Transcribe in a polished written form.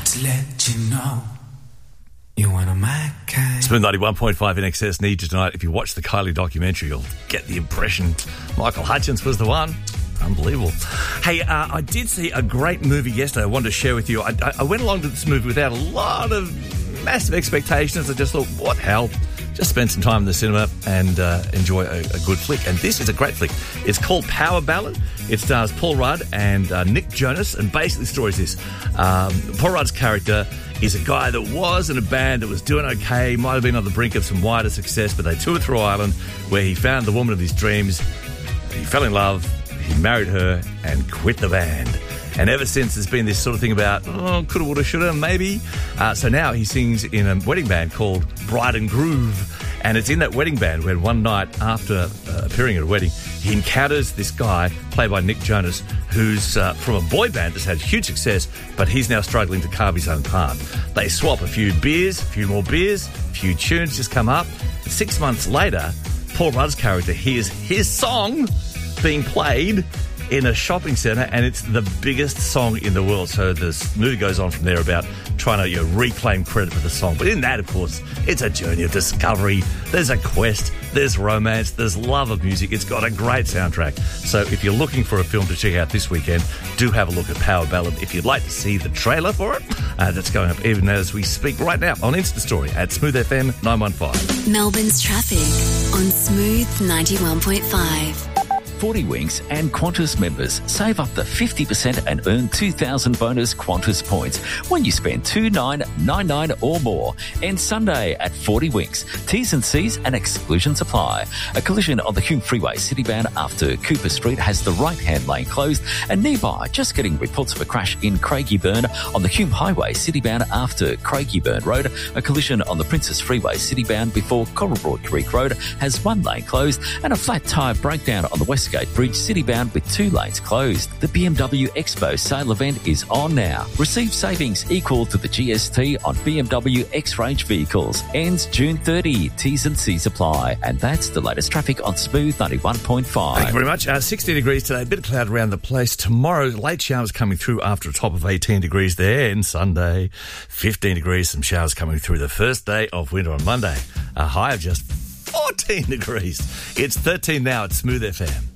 to let you know you're one of my kind. Smooth 91.5 in excess need you tonight. If you watch the Kylie documentary, you'll get the impression Michael Hutchence was the one. Unbelievable. Hey, I did see a great movie yesterday I wanted to share with you. I went along to this movie without a lot of massive expectations. I just thought, what hell? Just spend some time in the cinema and enjoy a good flick. And this is a great flick. It's called Power Ballad. It stars Paul Rudd and Nick Jonas. And basically the story is this. Paul Rudd's character is a guy that was in a band that was doing okay, might have been on the brink of some wider success, but they toured through Ireland where he found the woman of his dreams. He fell in love, he married her and quit the band. And ever since, there's been this sort of thing about, coulda, woulda, shoulda, maybe. So now he sings in a wedding band called Bride and Groove. And it's in that wedding band when one night after appearing at a wedding, he encounters this guy, played by Nick Jonas, who's from a boy band that's had huge success, but he's now struggling to carve his own path. They swap a few beers, a few more beers, a few tunes just come up. 6 months later, Paul Rudd's character hears his song being played in a shopping centre, and it's the biggest song in the world. So this movie goes on from there about trying to reclaim credit for the song. But in that, of course, it's a journey of discovery. There's a quest, there's romance, there's love of music. It's got a great soundtrack. So if you're looking for a film to check out this weekend, do have a look at Power Ballad. If you'd like to see the trailer for it, that's going up even as we speak right now on Insta Story at Smooth FM 915. Melbourne's traffic on Smooth 91.5. 40 Winks and Qantas members save up to 50% and earn 2,000 bonus Qantas points when you spend $2,999 or more. And Sunday at 40 Winks. T's and C's and exclusions apply. A collision on the Hume Freeway Citybound after Cooper Street has the right-hand lane closed, and nearby just getting reports of a crash in Craigieburn on the Hume Highway Citybound after Craigieburn Road. A collision on the Princess Freeway Citybound before Coralbrook Creek Road has one lane closed, and a flat tyre breakdown on the Westgate Bridge Citybound with 2 lanes closed. The BMW Expo sale event is on now. Receive savings equal to the GST on BMW X-Range vehicles. Ends June 30. T's and C's apply. And that's the latest traffic on Smooth 91.5. Thank you very much. 60 degrees today. A bit of cloud around the place. Tomorrow, late showers coming through after a top of 18 degrees there. And Sunday, 15 degrees. Some showers coming through the first day of winter on Monday. A high of just 14 degrees. It's 13 now at Smooth FM.